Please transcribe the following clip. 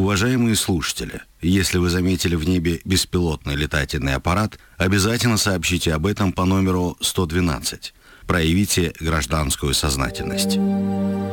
Уважаемые слушатели, если вы заметили в небе беспилотный летательный аппарат, обязательно сообщите об этом по номеру 112. Проявите гражданскую сознательность.